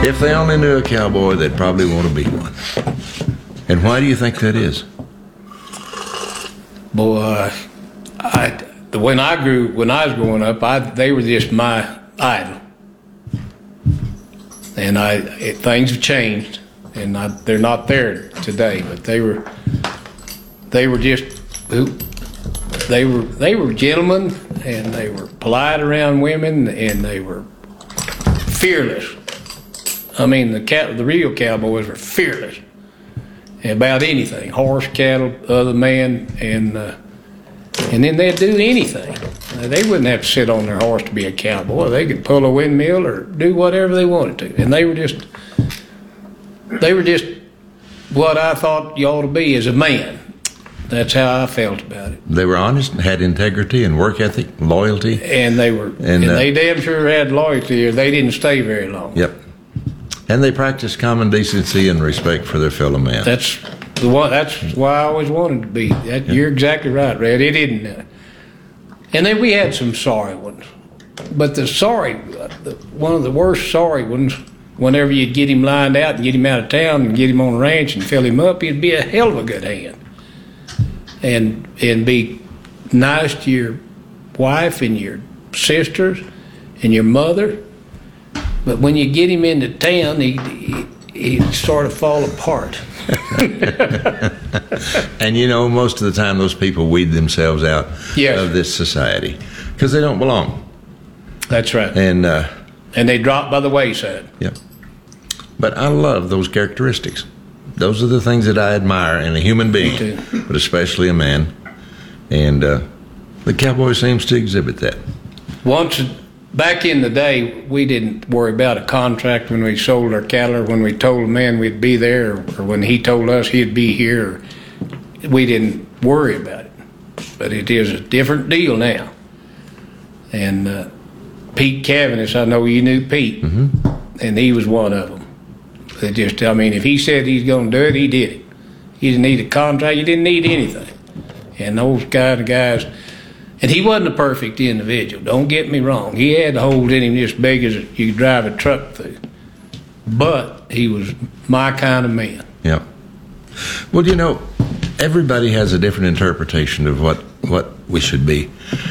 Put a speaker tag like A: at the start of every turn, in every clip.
A: If they only knew a cowboy, they'd probably want to be one. And why do you think that is?
B: Boy, when I was growing up, they were just my idol. And things have changed, and they're not there today. But they were gentlemen, and they were polite around women, and they were fearless. I mean, the real cowboys were fearless about anything, horse, cattle, other man, and then they'd do anything. They wouldn't have to sit on their horse to be a cowboy. They could pull a windmill or do whatever they wanted to, and they were just what I thought you ought to be as a man. That's how I felt about it.
A: They were honest, had integrity and work ethic, loyalty,
B: and they damn sure had loyalty, or they didn't stay very long.
A: Yep. And they practiced common decency and respect for their fellow man.
B: That's why I always wanted to be. You're exactly right, Red. It didn't. And then we had some sorry ones, but one of the worst sorry ones. Whenever you'd get him lined out and get him out of town and get him on the ranch and fill him up, he'd be a hell of a good hand. And be nice to your wife and your sisters and your mother. But when you get him into town, he sort of fall apart.
A: And most of the time those people weed themselves out of this society because they don't belong.
B: That's right.
A: And
B: they drop by the wayside.
A: Yep. But I love those characteristics. Those are the things that I admire in a human being, but especially a man. And the cowboy seems to exhibit that.
B: Back in the day, we didn't worry about a contract when we sold our cattle, or when we told a man we'd be there, or when he told us he'd be here. We didn't worry about it. But it is a different deal now. And Pete Cavendish, I know you knew Pete, and he was one of them. If he said he's going to do it, he did it. He didn't need a contract. He didn't need anything. And those kind of guys, and he wasn't a perfect individual. Don't get me wrong. He had holes in him just big as you could drive a truck through. But he was my kind of man.
A: Yeah. Well, everybody has a different interpretation of what we should be.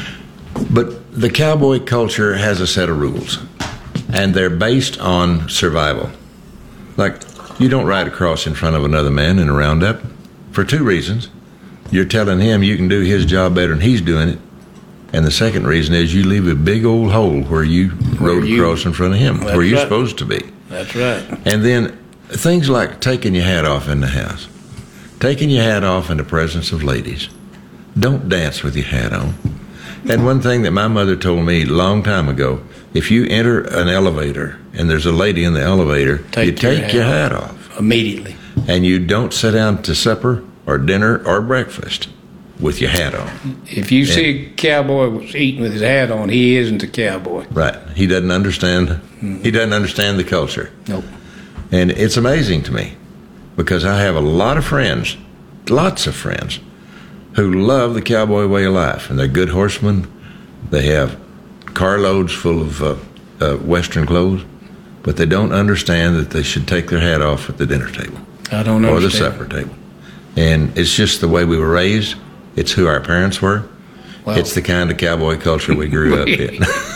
A: But the cowboy culture has a set of rules, and they're based on survival. Like, you don't ride across in front of another man in a roundup for two reasons. You're telling him you can do his job better than he's doing it. And the second reason is you leave a big old hole where you rode across in front of him, where you're supposed to be.
B: That's right.
A: And then things like taking your hat off in the house, taking your hat off in the presence of ladies. Don't dance with your hat on. And one thing that my mother told me a long time ago, if you enter an elevator and there's a lady in the elevator, you take your hat off.
B: Immediately.
A: And you don't sit down to supper or dinner or breakfast with your hat on.
B: If you see a cowboy eating with his hat on, he isn't a cowboy.
A: Right. He doesn't understand. He doesn't understand the culture.
B: Nope.
A: And it's amazing to me because I have a lot of friends, lots of friends, who love the cowboy way of life. And they're good horsemen. They have carloads full of Western clothes, but they don't understand that they should take their hat off at the dinner table.
B: I don't understand.
A: Or the supper table. And it's just the way we were raised. It's who our parents were. Well, it's the kind of cowboy culture we grew up in.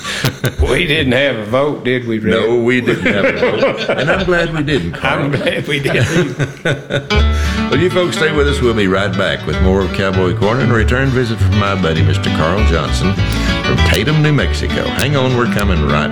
B: We didn't have a vote, did we, Red?
A: No, we didn't have a vote. And I'm glad we didn't, Carl.
B: I'm glad we didn't.
A: Well, you folks stay with us. We'll be right back with more of Cowboy Corner and a return visit from my buddy, Mr. Carl Johnson from Tatum, New Mexico. Hang on, we're coming right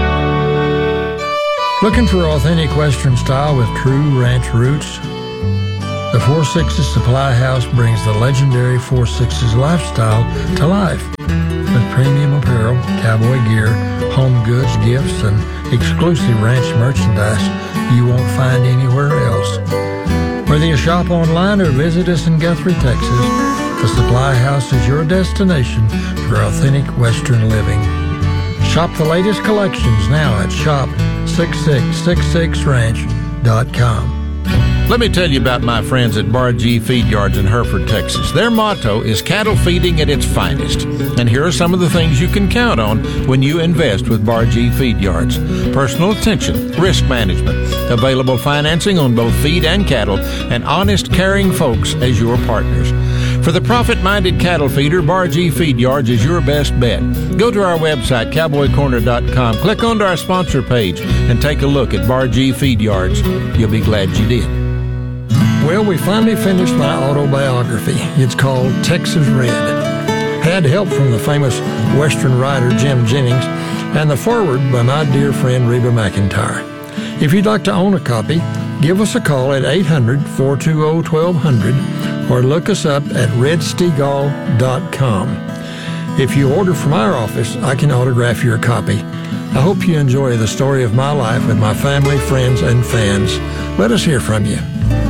A: back.
C: Looking for authentic Western style with true ranch roots? The Four Sixes Supply House brings the legendary Four Sixes lifestyle to life. With premium apparel, cowboy gear, home goods, gifts, and exclusive ranch merchandise you won't find anywhere else. Whether you shop online or visit us in Guthrie, Texas, the Supply House is your destination for authentic Western living. Shop the latest collections now at shop6666ranch.com.
A: Let me tell you about my friends at Bar G Feed Yards in Hereford, Texas. Their motto is cattle feeding at its finest. And here are some of the things you can count on when you invest with Bar G Feed Yards. Personal attention, risk management, available financing on both feed and cattle, and honest, caring folks as your partners. For the profit-minded cattle feeder, Bar G Feed Yards is your best bet. Go to our website, cowboycorner.com, click onto our sponsor page, and take a look at Bar G Feed Yards. You'll be glad you did.
C: Well, we finally finished my autobiography. It's called Texas Red. Had help from the famous Western writer Jim Jennings and the foreword by my dear friend Reba McEntire. If you'd like to own a copy, give us a call at 800-420-1200 or look us up at redstegall.com. If you order from our office, I can autograph your copy. I hope you enjoy the story of my life with my family, friends, and fans. Let us hear from you.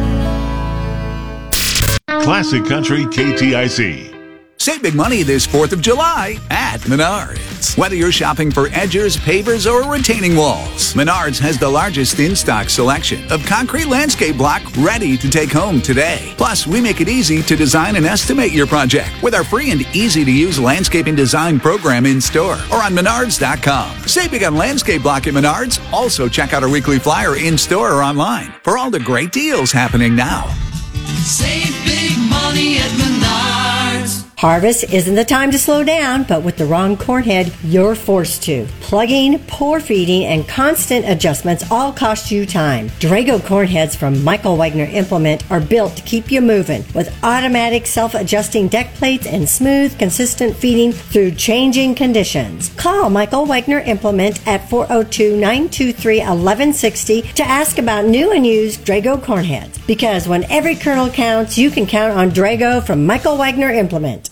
D: Classic Country KTIC.
E: Save big money this 4th of July at Menards. Whether you're shopping for edgers, pavers, or retaining walls, Menards has the largest in-stock selection of concrete landscape block ready to take home today. Plus, we make it easy to design and estimate your project with our free and easy-to-use landscaping design program in-store or on Menards.com. Save big on landscape block at Menards. Also, check out our weekly flyer in-store or online for all the great deals happening now.
F: Save big money at Menards.
G: Harvest isn't the time to slow down, but with the wrong corn head, you're forced to. Plugging, poor feeding, and constant adjustments all cost you time. Drago corn heads from Michael Wagner Implement are built to keep you moving with automatic self-adjusting deck plates and smooth, consistent feeding through changing conditions. Call Michael Wagner Implement at 402-923-1160 to ask about new and used Drago corn heads. Because when every kernel counts, you can count on Drago from Michael Wagner Implement.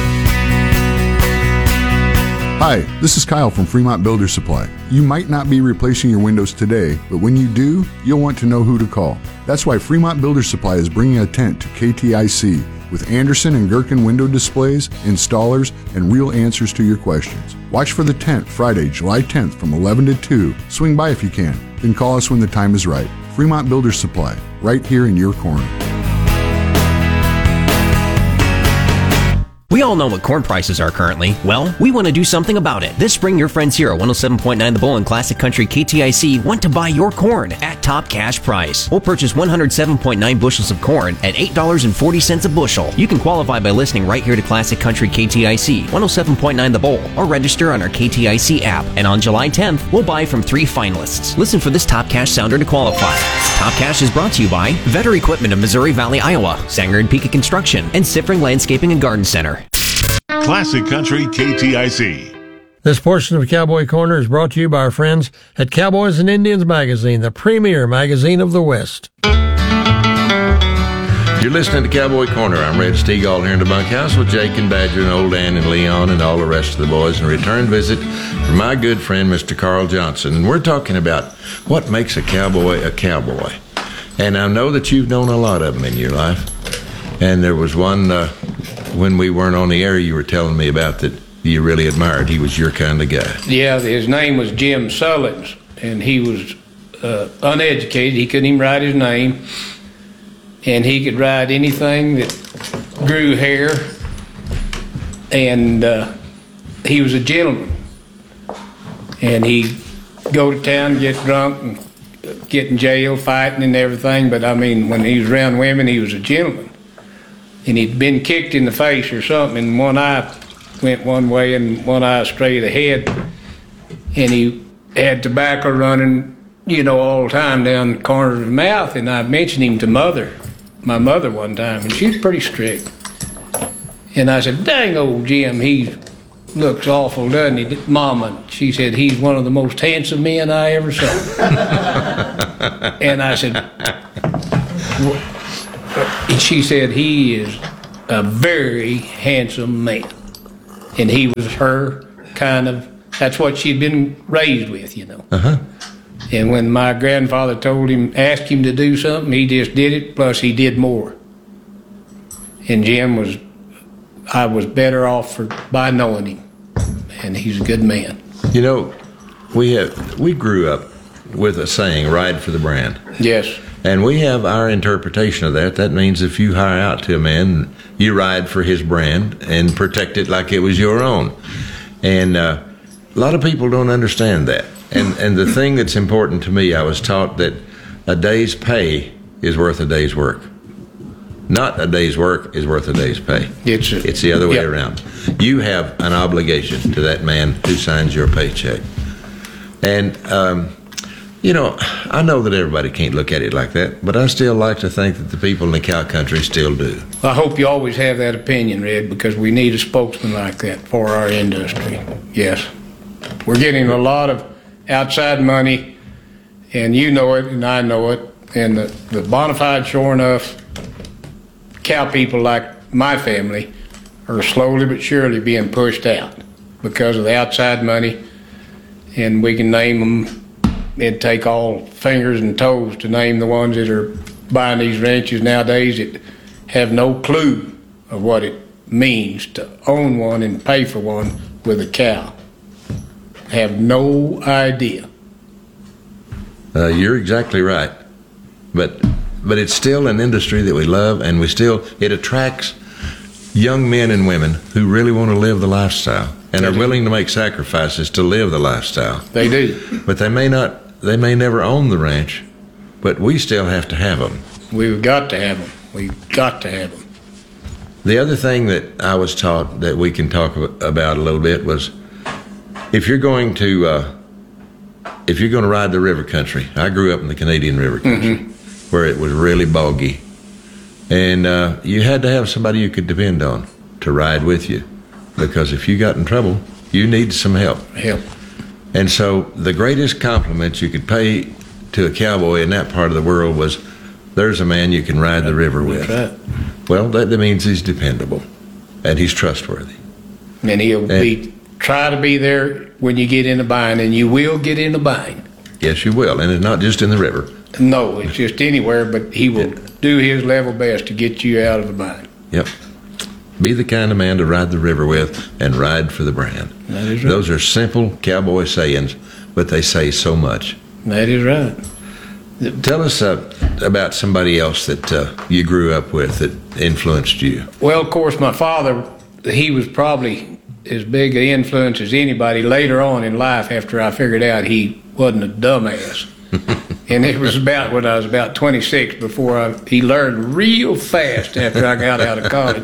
H: Hi, this is Kyle from Fremont Builder Supply. You might not be replacing your windows today, but when you do, you'll want to know who to call. That's why Fremont Builder Supply is bringing a tent to KTIC with Anderson and Gherkin window displays, installers, and real answers to your questions. Watch for the tent Friday, July 10th from 11 to 2. Swing by if you can. Then call us when the time is right. Fremont Builder Supply, right here in your corner.
I: We all know what corn prices are currently. Well, we want to do something about it. This spring, your friends here at 107.9 The Bull and Classic Country KTIC want to buy your corn at top cash price. We'll purchase 107.9 bushels of corn at $8.40 a bushel. You can qualify by listening right here to Classic Country KTIC, 107.9 The Bull, or register on our KTIC app. And on July 10th, we'll buy from 3 finalists. Listen for this top cash sounder to qualify. Top Cash is brought to you by Vetter Equipment of Missouri Valley, Iowa, Sanger and Pika Construction, and Siffring Landscaping and Garden Center.
D: Classic Country KTIC.
C: This portion of Cowboy Corner is brought to you by our friends at Cowboys and Indians Magazine, the premier magazine of the West.
A: You're listening to Cowboy Corner. I'm Red Stegall here in the bunkhouse with Jake and Badger and Old Dan and Leon and all the rest of the boys, and a return visit from my good friend, Mr. Carl Johnson. And we're talking about what makes a cowboy a cowboy. And I know that you've known a lot of them in your life. And there was one, when we weren't on the air, you were telling me about that you really admired. He was your kind of guy.
B: Yeah, his name was Jim Sullins, and he was uneducated. He couldn't even write his name. And he could ride anything that grew hair. And he was a gentleman. And he'd go to town, get drunk, and get in jail, fighting and everything. But, I mean, when he was around women, he was a gentleman. And he'd been kicked in the face or something, and one eye went one way and one eye straight ahead. And he had tobacco running, all the time down the corner of his mouth. And I mentioned him to my mother one time, and she was pretty strict. And I said, dang old Jim, he looks awful, doesn't he, Mama? She said, he's one of the most handsome men I ever saw. And I said, and she said, he is a very handsome man. And he was her kind of, that's what she'd been raised with,
A: Uh-huh.
B: And when my grandfather asked him to do something, he just did it, plus he did more. And I was better off by knowing him. And he's a good man.
A: We grew up with a saying, ride for the brand.
B: Yes.
A: And we have our interpretation of that. That means if you hire out to a man, you ride for his brand and protect it like it was your own. And a lot of people don't understand that. And the thing that's important to me, I was taught that a day's pay is worth a day's work. Not a day's work is worth a day's pay. It's the other way around. You have an obligation to that man who signs your paycheck. And, I know that everybody can't look at it like that, but I still like to think that the people in the cow country still do.
B: I hope you always have that opinion, Red, because we need a spokesman like that for our industry. Yes. We're getting a lot of outside money, and you know it, and I know it, and the bona fide, sure enough, cow people like my family are slowly but surely being pushed out because of the outside money, and we can name them. It'd take all fingers and toes to name the ones that are buying these ranches nowadays that have no clue of what it means to own one and pay for one with a cow. Have no idea.
A: You're exactly right. But it's still an industry that we love, and it attracts young men and women who really want to live the lifestyle and are willing to make sacrifices to live the lifestyle.
B: They do.
A: But they may never own the ranch, but we still have to have them.
B: We've got to have them. We've got to have them.
A: The other thing that I was taught that we can talk about a little bit was if you're going to ride the river country. I grew up in the Canadian river country where it was really boggy, and you had to have somebody you could depend on to ride with you, because if you got in trouble, you need some help. And so the greatest compliment you could pay to a cowboy in that part of the world was, there's a man you can ride the river with.
B: That's right.
A: Well, that means he's dependable and he's trustworthy.
B: And he'll try to be there when you get in a bind, and you will get in a bind.
A: Yes, you will, and it's not just in the river.
B: No, it's just anywhere, but he will do his level best to get you out of the bind.
A: Yep. Be the kind of man to ride the river with and ride for the brand.
B: That is right.
A: Those are simple cowboy sayings, but they say so much.
B: That is right.
A: Tell us about somebody else that you grew up with that influenced you.
B: Well, of course, my father, he was probably as big an influence as anybody later on in life after I figured out he wasn't a dumbass. And it was about when I was about 26 before he learned real fast after I got out of college.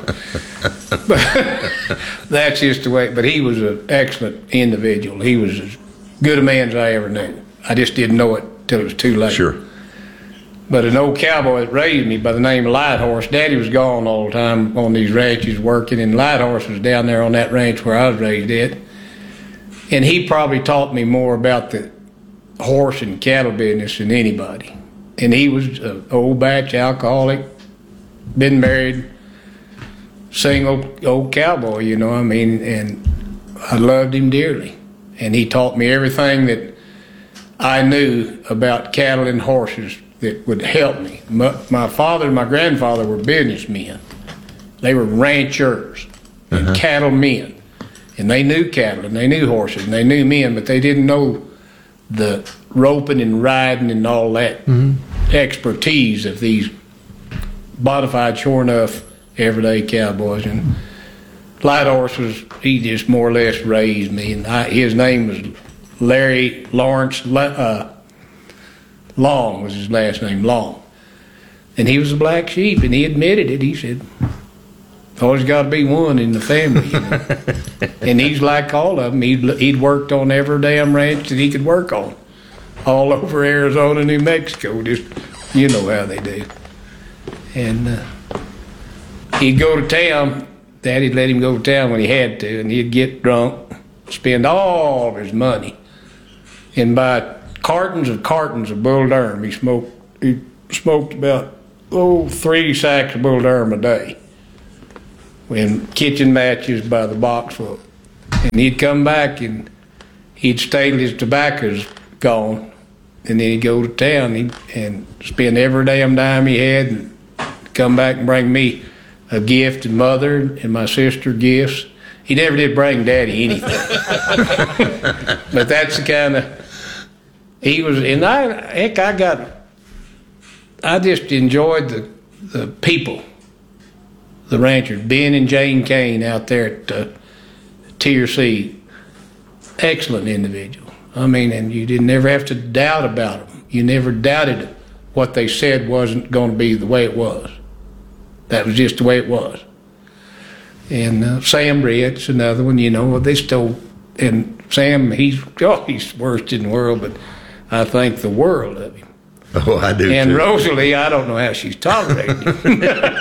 B: But that's just the way. But he was an excellent individual. He was as good a man as I ever knew. I just didn't know it till it was too late.
A: Sure.
B: But an old cowboy that raised me by the name of Lighthorse, Daddy was gone all the time on these ranches working, and Lighthorse was down there on that ranch where I was raised at. And he probably taught me more about the horse and cattle business than anybody. And he was an old batch alcoholic, been married, single old cowboy, you know what I mean, and I loved him dearly. And he taught me everything that I knew about cattle and horses that would help me. My father and my grandfather were businessmen. They were ranchers and cattlemen. And they knew cattle and they knew horses and they knew men, but they didn't know the roping and riding and all that expertise of these bona fide, sure enough, everyday cowboys. And Lighthorse he just more or less raised me. And his name was Larry Lawrence Long was his last name, Long. And he was a black sheep, and he admitted it. He said, always got to be one in the family. You know? And he's like all of them. He'd worked on every damn ranch that he could work on, all over Arizona, New Mexico. Just, you know how they do. And he'd go to town. Daddy'd let him go to town when he had to, and he'd get drunk, spend all of his money, and buy cartons of Bull Durham. He smoked about 3 sacks of Bull Durham a day, and kitchen matches by the box full. And he'd come back and he'd stay till his tobacco's gone, and then he'd go to town and spend every damn dime he had, and come back and bring me a gift, and Mother and my sister gifts. He never did bring Daddy anything. But that's the kind of he was. And I I just enjoyed the people, the ranchers. Ben and Jane Kane out there at Tier C, excellent individual. I mean, and you didn't never have to doubt about them. You never doubted what they said wasn't going to be the way it was. That was just the way it was. And Sam Britt's another one, you know, they still, and Sam, he's worst in the world, but I think the world of him.
A: Oh, I do.
B: And
A: too.
B: Rosalie, I don't know how she's tolerating him.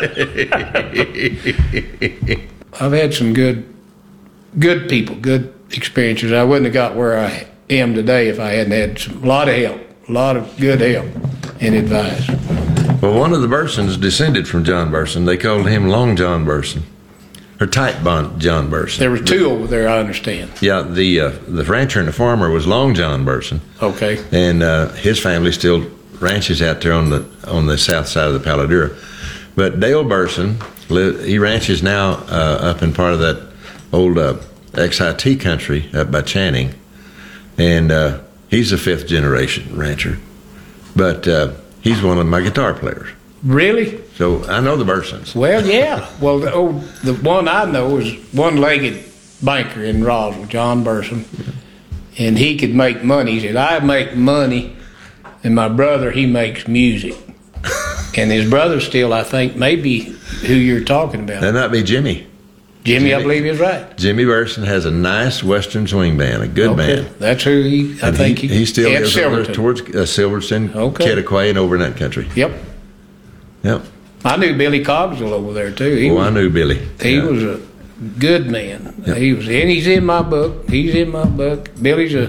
B: I've had some good people, good experiences. I wouldn't have got where I am today if I hadn't had a lot of help, a lot of good help and advice.
A: Well, one of the Bursons descended from John Burson. They called him Long John Burson, or Tight John Burson.
B: There were two over there, I understand.
A: Yeah, the rancher and the farmer was Long John Burson.
B: Okay.
A: And his family still ranches out there on the south side of the Palo Duro. But Dale Burson, he ranches now up in part of that old XIT country up by Channing. And he's a fifth generation rancher. But he's one of my guitar players.
B: Really?
A: So I know the Bursons.
B: Well, yeah. Well, the one I know is one-legged banker in Roswell, John Burson. And he could make money. He said, I make money, and my brother, he makes music. And his brother still, I think, maybe who you're talking about.
A: That might be Jimmy.
B: Jimmy, I believe is right.
A: Jimmy Burson has a nice Western swing band, a good band.
B: That's who I think
A: he still
B: at
A: goes over
B: Silverton.
A: towards Silverton, Quetequay, and over in that country.
B: Yep.
A: Yep.
B: I knew Billy Cogswell over there too.
A: I knew Billy.
B: He was a good man.
A: Yep.
B: He was, and he's in my book. He's in my book. Billy's he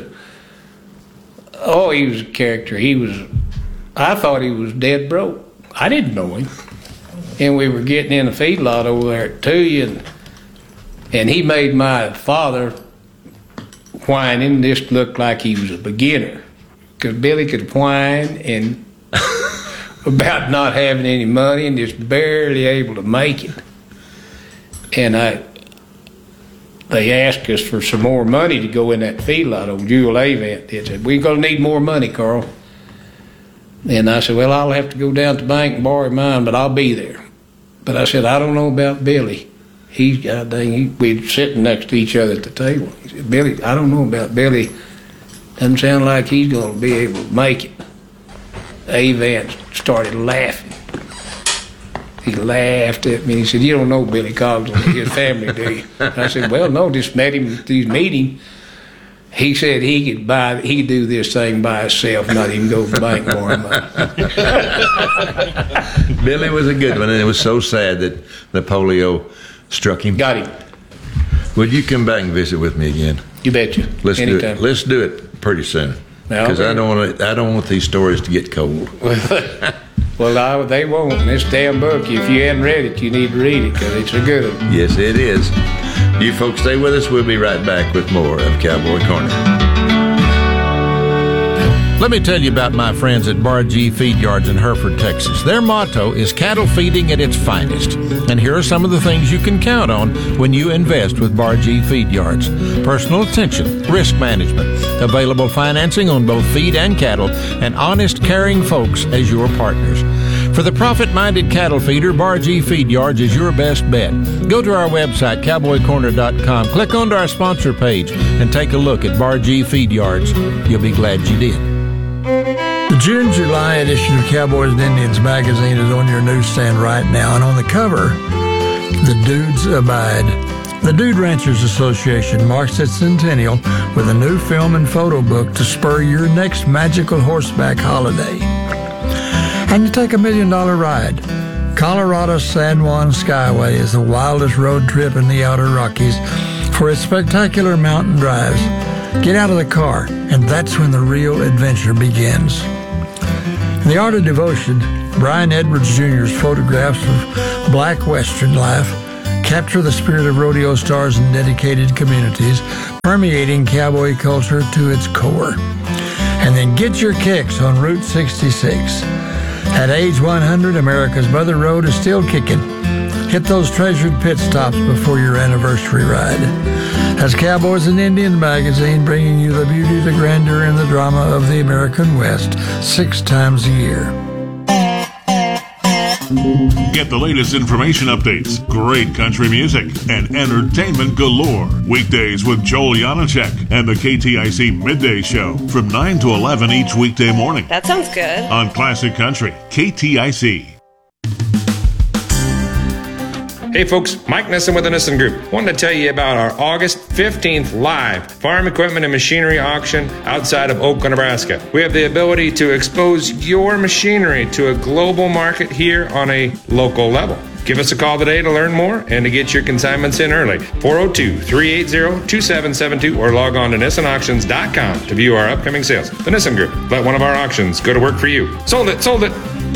B: was a character. I thought he was dead broke. I didn't know him. And we were getting in a feedlot over there at Tuya, and he made my father whine and just look like he was a beginner. Because Billy could whine and about not having any money and just barely able to make it. And they asked us for some more money to go in that feedlot. Old Jewel Avant did. Said, we're going to need more money, Carl. And I said, well, I'll have to go down to the bank and borrow mine, but I'll be there. But I said, I don't know about Billy. We're sitting next to each other at the table. He said, Billy, I don't know about Billy. Doesn't sound like he's going to be able to make it. Avant started laughing. He laughed at me. He said, you don't know Billy Cogswell and his family, do you? I said, well, no, just met him at these meetings. He said he could do this thing by himself, not even go to the bank for him.
A: Billy was a good one, and it was so sad that the polio struck him.
B: Got him.
A: Would you come back and visit with me again?
B: You betcha.
A: Let's
B: Anytime.
A: do it. Let's do it pretty soon. Because I don't want these stories to get cold.
B: Well, they won't. In this damn book, if you haven't read it, you need to read it because it's a good one.
A: Yes, it is. You folks stay with us. We'll be right back with more of Cowboy Corner.
C: Let me tell you about my friends at Bar G Feed Yards in Hereford, Texas. Their motto is cattle feeding at its finest. And here are some of the things you can count on when you invest with Bar G Feed Yards. Personal attention, risk management, available financing on both feed and cattle, and honest, caring folks as your partners. For the profit-minded cattle feeder, Bar G Feed Yards is your best bet. Go to our website, cowboycorner.com, click onto our sponsor page, and take a look at Bar G Feed Yards. You'll be glad you did. The June-July edition of Cowboys and Indians magazine is on your newsstand right now, and on the cover, The Dudes Abide. The Dude Ranchers Association marks its centennial with a new film and photo book to spur your next magical horseback holiday. And you take $1 million ride. Colorado San Juan Skyway is the wildest road trip in the outer Rockies for its spectacular mountain drives. Get out of the car, and that's when the real adventure begins. In The Art of Devotion, Brian Edwards Jr.'s photographs of black Western life capture the spirit of rodeo stars and dedicated communities, permeating cowboy culture to its core. And then get your kicks on Route 66. At age 100, America's Mother Road is still kicking. Hit those treasured pit stops before your anniversary ride. That's Cowboys and Indians magazine, bringing you the beauty, the grandeur, and the drama of the American West 6 times a year.
D: Get the latest information updates, great country music, and entertainment galore. Weekdays with Joel Janacek and the KTIC Midday Show from 9 to 11 each weekday morning.
J: That sounds good.
D: On Classic Country, KTIC.
K: Hey folks, Mike Nissen with the Nissen Group. Wanted to tell you about our August 15th live farm equipment and machinery auction outside of Oakland, Nebraska. We have the ability to expose your machinery to a global market here on a local level. Give us a call today to learn more and to get your consignments in early. 402-380-2772 or log on to NissenAuctions.com to view our upcoming sales. The Nissen Group. Let one of our auctions go to work for you. Sold it, sold it.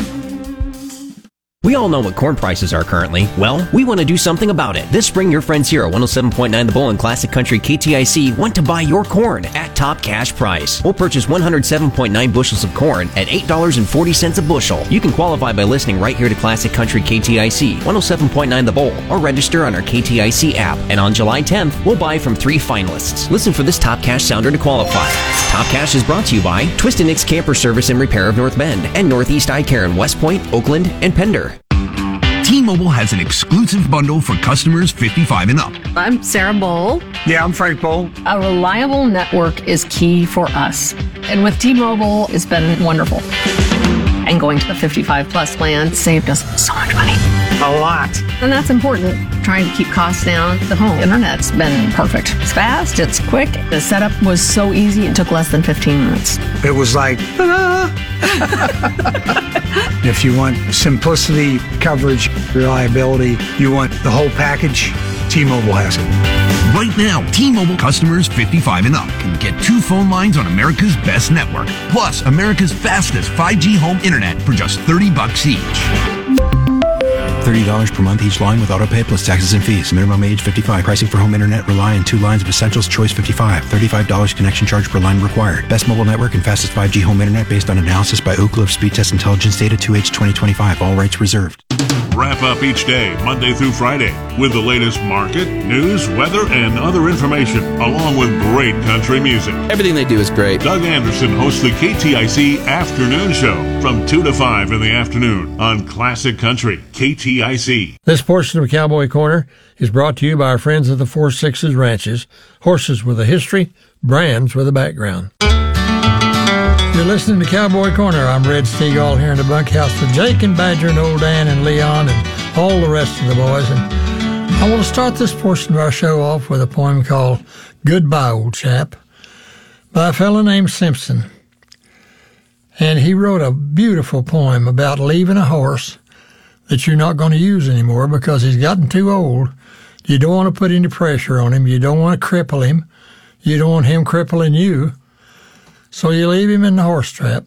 I: We all know what corn prices are currently. Well, we want to do something about it. This spring, your friends here at 107.9 The Bull and Classic Country KTIC want to buy your corn at top cash price. We'll purchase 107.9 bushels of corn at $8.40 a bushel. You can qualify by listening right here to Classic Country KTIC, 107.9 The Bull, or register on our KTIC app. And on July 10th, we'll buy from 3 finalists. Listen for this top cash sounder to qualify. Top Cash is brought to you by Twist & Nick's Camper Service and Repair of North Bend and Northeast Eye Care in West Point, Oakland, and Pender.
L: T-Mobile has an exclusive bundle for customers 55 and up.
M: I'm Sarah Bowl.
N: Yeah, I'm Frank Bowl.
M: A reliable network is key for us. And with T-Mobile, it's been wonderful. And going to the 55 plus plan saved us so much money.
N: A lot.
M: And that's important. Trying to keep costs down. The home internet's been perfect. It's fast, it's quick. The setup was so easy, it took less than 15 minutes.
N: It was like, ta-da! If you want simplicity, coverage, reliability, you want the whole package, T-Mobile has it.
L: Right now, T-Mobile customers 55 and up can get 2 phone lines on America's best network, plus America's fastest 5G home internet for just $30 each.
O: $30 per month each line with auto pay plus taxes and fees. Minimum age 55. Pricing for home internet rely on 2 lines of Essentials Choice 55. $35 connection charge per line required. Best mobile network and fastest 5G home internet based on analysis by Ookla of Speed Test Intelligence Data 2H 2025. All rights reserved.
D: Wrap up each day, Monday through Friday, with the latest market, news, weather, and other information, along with great country music.
P: Everything they do is great.
D: Doug Anderson hosts the KTIC Afternoon Show from 2 to 5 in the afternoon on Classic Country, KTIC.
C: This portion of Cowboy Corner is brought to you by our friends at the 4 Sixes Ranches. Horses with a history, brands with a background. You're listening to Cowboy Corner. I'm Red Steagall here in the bunkhouse with Jake and Badger and Old Dan and Leon and all the rest of the boys. And I want to start this portion of our show off with a poem called Goodbye, Old Chap by a fellow named Simpson. And he wrote a beautiful poem about leaving a horse that you're not going to use anymore because he's gotten too old. You don't want to put any pressure on him. You don't want to cripple him. You don't want him crippling you. So you leave him in the horse trap.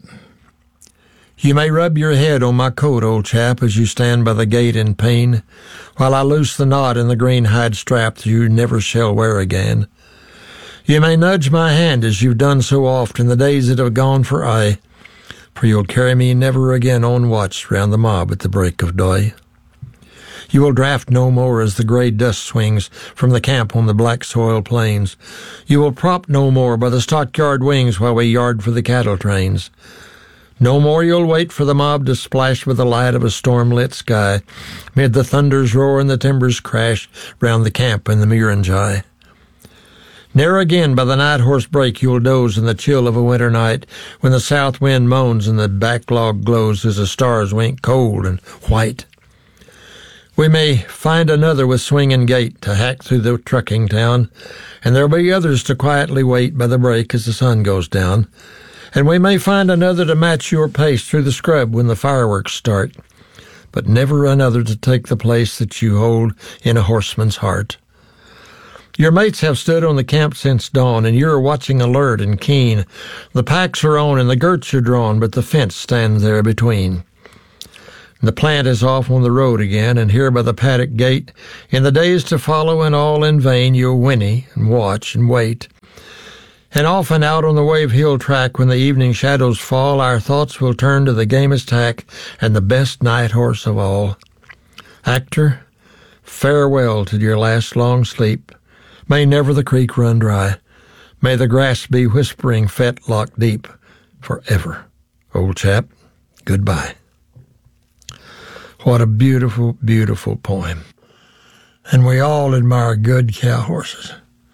C: You may rub your head on my coat, old chap, as you stand by the gate in pain, while I loose the knot in the green hide strap that you never shall wear again. You may nudge my hand as you've done so oft in the days that have gone for aye, for you'll carry me never again on watch round the mob at the break of day. You will draft no more as the gray dust swings from the camp on the black soil plains. You will prop no more by the stockyard wings while we yard for the cattle trains. No more you'll wait for the mob to splash with the light of a storm-lit sky, mid the thunders roar and the timbers crash round the camp in the Muirinjai. Ne'er again by the night horse break you'll doze in the chill of a winter night, when the south wind moans and the backlog glows as the stars wink cold and white. We may find another with swinging gait to hack through the trucking town, and there'll be others to quietly wait by the break as the sun goes down. And we may find another to match your pace through the scrub when the fireworks start, but never another to take the place that you hold in a horseman's heart. Your mates have stood on the camp since dawn, and you're watching alert and keen. The packs are on and the girths are drawn, but the fence stands there between. The plant is off on the road again, and here by the paddock gate, in the days to follow and all in vain, you'll whinny and watch and wait. And often out on the Wave Hill track, when the evening shadows fall, our thoughts will turn to the gamest tack and the best night horse of all. Actor, farewell to your last long sleep. May never the creek run dry. May the grass be whispering fetlock deep forever. Old chap, goodbye. What a beautiful, beautiful poem. And we all admire good cow horses.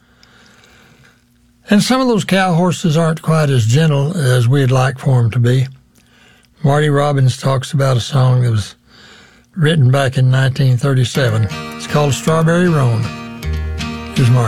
C: And some of those cow horses aren't quite as gentle as we'd like for them to be. Marty Robbins talks about a song that was written back in 1937. It's called Strawberry Roan. Here's Marty.